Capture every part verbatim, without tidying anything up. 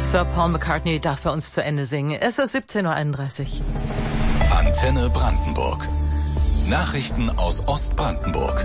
Sir Paul McCartney darf bei uns zu Ende singen. Es ist siebzehn Uhr einunddreißig. Antenne Brandenburg. Nachrichten aus Ostbrandenburg.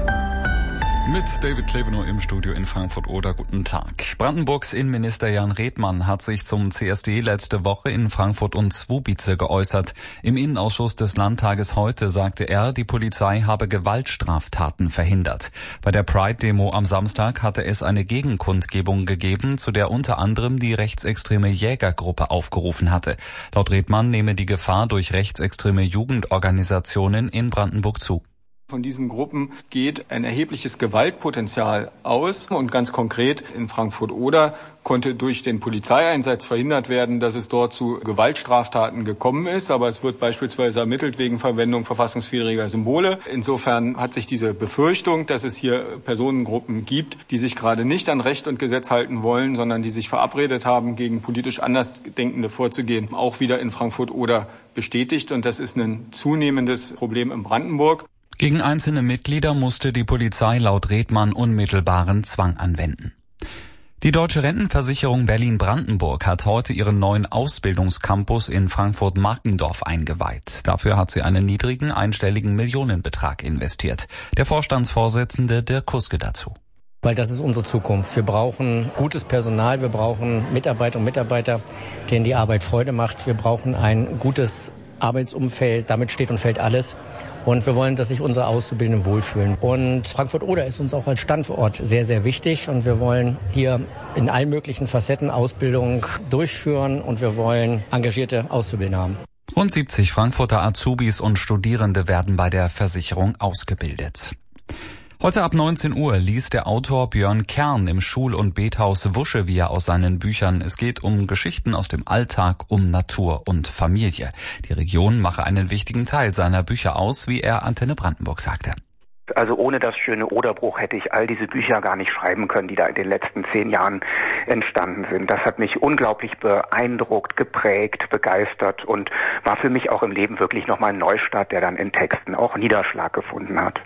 Mit David Klebenow im Studio in Frankfurt-Oder. Guten Tag. Brandenburgs Innenminister Jan Redmann hat sich zum C S D letzte Woche in Frankfurt und Zwobice geäußert. Im Innenausschuss des Landtages heute sagte er, die Polizei habe Gewaltstraftaten verhindert. Bei der Pride-Demo am Samstag hatte es eine Gegenkundgebung gegeben, zu der unter anderem die rechtsextreme Jägergruppe aufgerufen hatte. Laut Redmann nehme die Gefahr durch rechtsextreme Jugendorganisationen in Brandenburg zu. Von diesen Gruppen geht ein erhebliches Gewaltpotenzial aus und ganz konkret in Frankfurt-Oder konnte durch den Polizeieinsatz verhindert werden, dass es dort zu Gewaltstraftaten gekommen ist. Aber es wird beispielsweise ermittelt wegen Verwendung verfassungswidriger Symbole. Insofern hat sich diese Befürchtung, dass es hier Personengruppen gibt, die sich gerade nicht an Recht und Gesetz halten wollen, sondern die sich verabredet haben, gegen politisch Andersdenkende vorzugehen, auch wieder in Frankfurt-Oder bestätigt. Und das ist ein zunehmendes Problem in Brandenburg. Gegen einzelne Mitglieder musste die Polizei laut Redmann unmittelbaren Zwang anwenden. Die Deutsche Rentenversicherung Berlin-Brandenburg hat heute ihren neuen Ausbildungscampus in Frankfurt-Markendorf eingeweiht. Dafür hat sie einen niedrigen, einstelligen Millionenbetrag investiert. Der Vorstandsvorsitzende Dirk Kuske dazu. Weil das ist unsere Zukunft. Wir brauchen gutes Personal, wir brauchen Mitarbeiter und Mitarbeiter, denen die Arbeit Freude macht. Wir brauchen ein gutes Arbeitsumfeld, damit steht und fällt alles. Und wir wollen, dass sich unsere Auszubildenden wohlfühlen. Und Frankfurt-Oder ist uns auch als Standort sehr, sehr wichtig. Und wir wollen hier in allen möglichen Facetten Ausbildung durchführen. Und wir wollen engagierte Auszubildende haben. Rund siebzig Frankfurter Azubis und Studierende werden bei der Versicherung ausgebildet. Heute ab neunzehn Uhr liest der Autor Björn Kern im Schul- und Bethaus Wuschewier aus seinen Büchern. Es geht um Geschichten aus dem Alltag, um Natur und Familie. Die Region mache einen wichtigen Teil seiner Bücher aus, wie er Antenne Brandenburg sagte. Also ohne das schöne Oderbruch hätte ich all diese Bücher gar nicht schreiben können, die da in den letzten zehn Jahren entstanden sind. Das hat mich unglaublich beeindruckt, geprägt, begeistert und war für mich auch im Leben wirklich nochmal ein Neustart, der dann in Texten auch Niederschlag gefunden hat.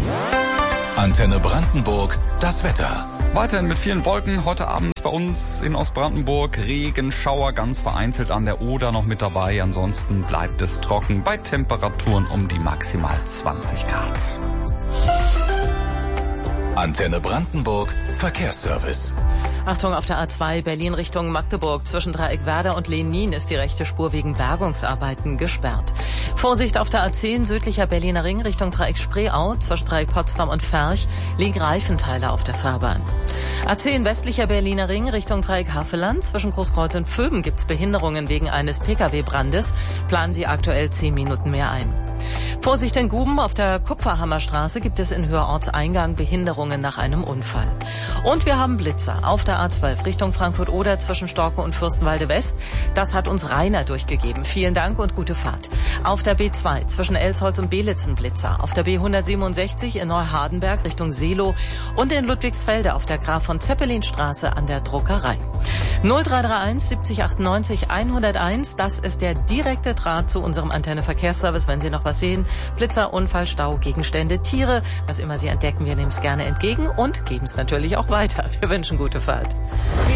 Antenne Brandenburg, das Wetter. Weiterhin mit vielen Wolken. Heute Abend bei uns in Ostbrandenburg Regen, Schauer ganz vereinzelt an der Oder noch mit dabei. Ansonsten bleibt es trocken bei Temperaturen um die maximal zwanzig Grad. Antenne Brandenburg, Verkehrsservice. Achtung, auf der A zwei Berlin Richtung Magdeburg zwischen Dreieck Werder und Lenin ist die rechte Spur wegen Bergungsarbeiten gesperrt. Vorsicht auf der A zehn südlicher Berliner Ring Richtung Dreieck Spreeau zwischen Dreieck Potsdam und Ferch liegen Reifenteile auf der Fahrbahn. A zehn westlicher Berliner Ring Richtung Dreieck Havelland zwischen Großkreuz und Vöben gibt's Behinderungen wegen eines Pkw-Brandes. Planen Sie aktuell zehn Minuten mehr ein. Vorsicht in Guben, auf der Kupferhammerstraße gibt es in Höherortseingang Behinderungen nach einem Unfall. Und wir haben Blitzer auf der A zwölf Richtung Frankfurt-Oder zwischen Storke und Fürstenwalde West. Das hat uns Rainer durchgegeben. Vielen Dank und gute Fahrt. Auf der B zwei zwischen Elsholz und Belitzen Blitzer. Auf der B hundertsiebenundsechzig in Neuhardenberg Richtung Seelow und in Ludwigsfelde auf der Graf von Zeppelin-Straße an der Druckerei. null drei drei eins siebzig achtundneunzig hunderteins, das ist der direkte Draht zu unserem Antenne-Verkehrsservice, wenn Sie noch was sehen. Blitzer, Unfall, Stau, Gegenstände, Tiere, was immer Sie entdecken, wir nehmen es gerne entgegen und geben es natürlich auch weiter. Wir wünschen gute Fahrt.